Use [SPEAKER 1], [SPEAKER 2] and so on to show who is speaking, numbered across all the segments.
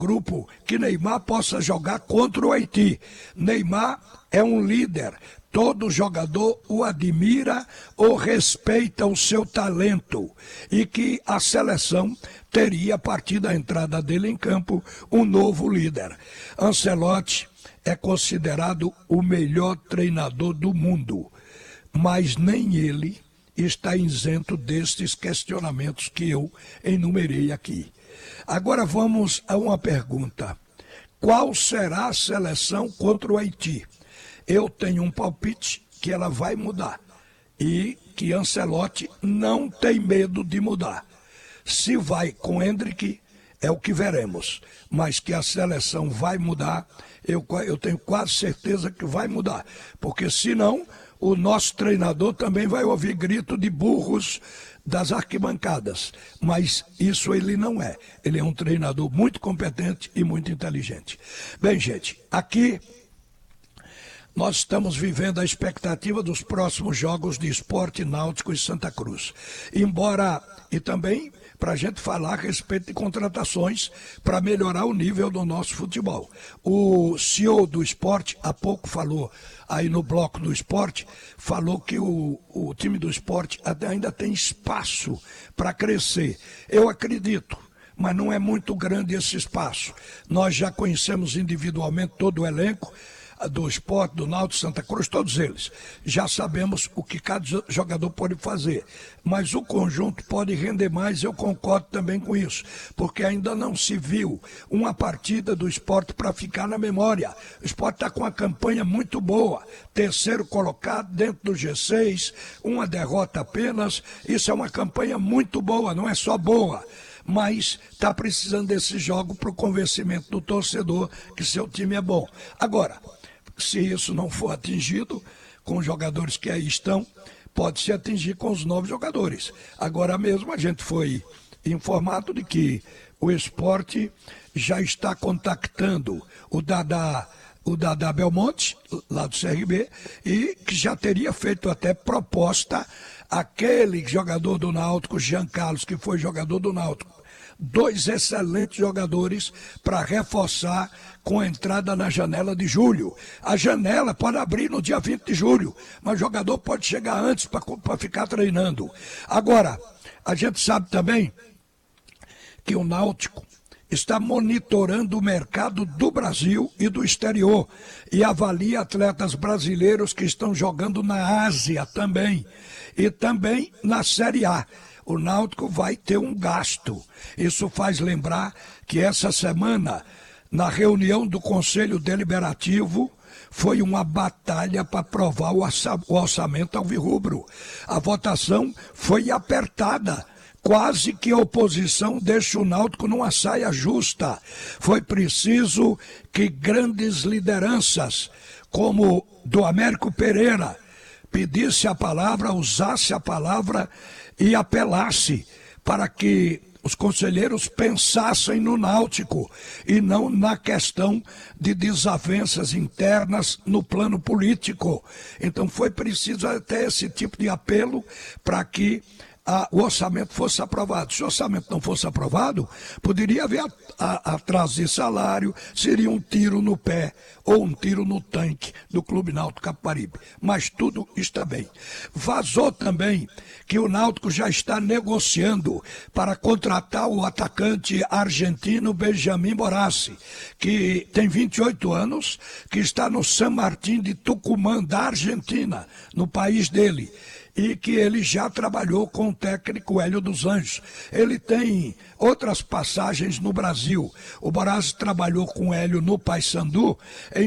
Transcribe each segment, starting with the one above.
[SPEAKER 1] grupo que Neymar possa jogar contra o Haiti. Neymar é um líder, todo jogador o admira ou respeita o seu talento e que a seleção teria, a partir da entrada dele em campo, um novo líder. Ancelotti é considerado o melhor treinador do mundo, mas nem ele está isento destes questionamentos que eu enumerei aqui. Agora vamos a uma pergunta. Qual será a seleção contra o Haiti? Eu tenho um palpite que ela vai mudar e que Ancelotti não tem medo de mudar. Se vai com Endrick, é o que veremos, mas que a seleção vai mudar, eu tenho quase certeza que vai mudar, porque senão o nosso treinador também vai ouvir grito de burros das arquibancadas, mas isso ele não é. Ele é um treinador muito competente e muito inteligente. Bem, gente, aqui nós estamos vivendo a expectativa dos próximos jogos de Sport, Náutico e Santa Cruz. E também para a gente falar a respeito de contratações para melhorar o nível do nosso futebol. O CEO do Sport, há pouco falou aí no bloco do Sport, falou que o time do Sport ainda tem espaço para crescer. Eu acredito, mas não é muito grande esse espaço. Nós já conhecemos individualmente todo o elenco do Sport, do Náutico, Santa Cruz, todos eles. Já sabemos o que cada jogador pode fazer, mas o conjunto pode render mais, eu concordo também com isso, porque ainda não se viu uma partida do Sport para ficar na memória. O Sport está com uma campanha muito boa, terceiro colocado dentro do G6, uma derrota apenas, isso é uma campanha muito boa, não é só boa, mas está precisando desse jogo para o convencimento do torcedor que seu time é bom. Agora, se isso não for atingido com os jogadores que aí estão, pode-se atingir com os novos jogadores. Agora mesmo a gente foi informado de que o Sport já está contactando o Dadá Belmonte, lá do CRB, e que já teria feito até proposta àquele jogador do Náutico, Jean Carlos, que foi jogador do Náutico. 2 excelentes jogadores para reforçar com a entrada na janela de julho. A janela pode abrir no dia 20 de julho, mas o jogador pode chegar antes para ficar treinando. Agora, a gente sabe também que o Náutico está monitorando o mercado do Brasil e do exterior e avalia atletas brasileiros que estão jogando na Ásia também e também na Série A. O Náutico vai ter um gasto. Isso faz lembrar que essa semana, na reunião do Conselho Deliberativo, foi uma batalha para aprovar o orçamento alvirrubro. A votação foi apertada. Quase que a oposição deixa o Náutico numa saia justa. Foi preciso que grandes lideranças, como do Américo Pereira, pedisse a palavra, usasse a palavra e apelasse para que os conselheiros pensassem no Náutico e não na questão de desavenças internas no plano político. Então foi preciso até esse tipo de apelo para que o orçamento fosse aprovado. Se o orçamento não fosse aprovado, poderia haver atraso de salário, seria um tiro no pé ou um tiro no tanque do Clube Náutico Capibaribe. Mas tudo está bem. Vazou também que o Náutico já está negociando para contratar o atacante argentino Benjamin Borassi, que tem 28 anos, que está no San Martín de Tucumã, da Argentina, no país dele, e que ele já trabalhou com o técnico Hélio dos Anjos. Ele tem outras passagens no Brasil. O Borassi trabalhou com o Hélio no Paysandu em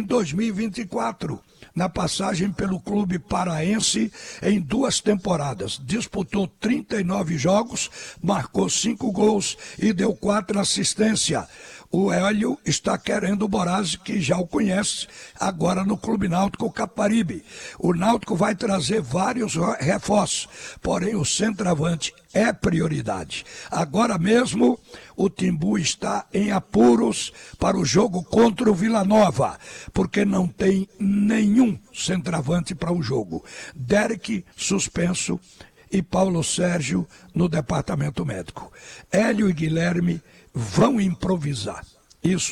[SPEAKER 1] 2024, na passagem pelo clube paraense em 2 temporadas. Disputou 39 jogos, marcou 5 gols e deu 4 assistências. O Hélio está querendo o Borassi, que já o conhece, agora no Clube Náutico Capibaribe. O Náutico vai trazer vários reforços, porém o centroavante é prioridade. Agora mesmo o Timbu está em apuros para o jogo contra o Vila Nova, porque não tem nenhum centroavante para o jogo. Derek suspenso e Paulo Sérgio no departamento médico. Hélio e Guilherme vão improvisar. Isso